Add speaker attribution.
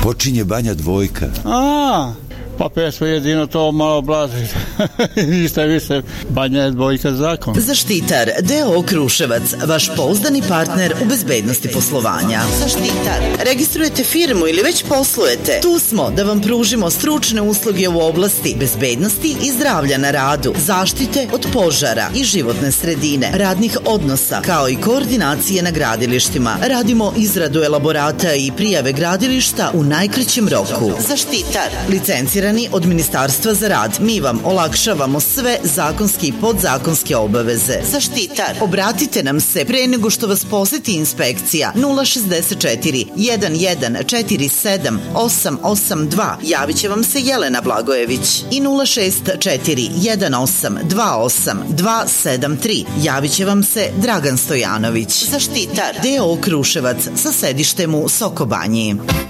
Speaker 1: Počinje Banja Dvojka.
Speaker 2: Pa pesma jedino to malo blaži. Više, Banja je Dvojka zakon.
Speaker 3: Zaštitar d.o.o. Kruševac, vaš pouzdani partner u bezbednosti poslovanja. Zaštitar. Registrujete firmu ili već poslujete? Tu smo da vam pružimo stručne usluge u oblasti bezbednosti i zdravlja na radu, zaštite od požara i životne sredine, radnih odnosa, kao i koordinacije na gradilištima. Radimo izradu elaborata i prijave gradilišta u najkraćem roku. Zaštitar. Licencirani od Ministarstva za rad. Mi vam olakšavamo sve zakonske i podzakonske obaveze. Zaštitar. Obratite nam se pre nego što vas poseti inspekcija 064 1147 882. Javit će vam se Jelena Blagojević i 064 1828 273. Javit će vam se Dragan Stojanović. Zaštitar. d.o.o. Kruševac sa sedištem u Sokobanji.